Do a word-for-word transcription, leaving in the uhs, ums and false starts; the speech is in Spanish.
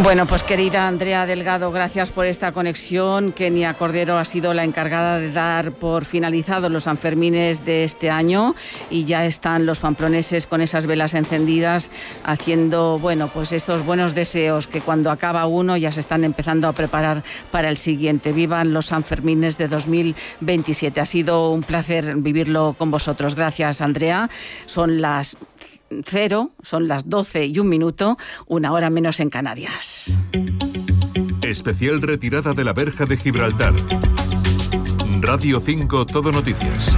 Bueno, pues querida Andrea Delgado, gracias por esta conexión. Kenia Cordero ha sido la encargada de dar por finalizados los Sanfermines de este año y ya están los pamploneses con esas velas encendidas haciendo, bueno, pues estos buenos deseos que cuando acaba uno ya se están empezando a preparar para el siguiente. Vivan los Sanfermines de dos mil veintisiete. Ha sido un placer vivirlo con vosotros. Gracias, Andrea. Son las cero, son las doce y un minuto, una hora menos en Canarias. Especial retirada de la verja de Gibraltar. Radio cinco Todo Noticias.